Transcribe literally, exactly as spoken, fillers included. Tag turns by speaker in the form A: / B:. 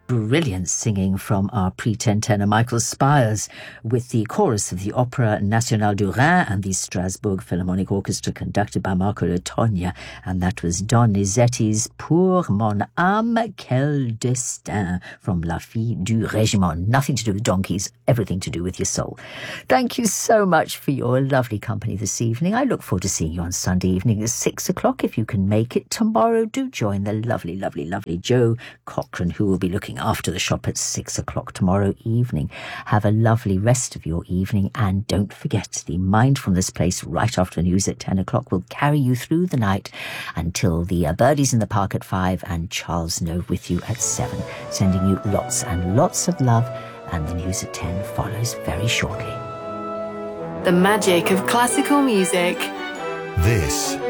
A: Brilliant singing from our pre-ten tenor Michael Spires with the chorus of the Opera Nationale du Rhin and the Strasbourg Philharmonic Orchestra conducted by Marco Letogna, and that was Donizetti's Pour mon âme quel destin from La Fille du Régiment. Nothing to do with donkeys, everything to do with your soul. Thank you so much for your lovely company this evening. I look forward to seeing you on Sunday evening at six o'clock if you can make it. Tomorrow, do join the lovely, lovely, lovely Joe Cochran, who will be looking after the shop at six o'clock tomorrow evening. Have a lovely rest of your evening, and don't forget, the Mindfulness Place right after the news at ten o'clock will carry you through the night until the uh, Birdies in the Park at five and Charles Nove with you at seven, sending you lots and lots of love, and the news at ten follows very shortly.
B: The magic of classical music.
C: This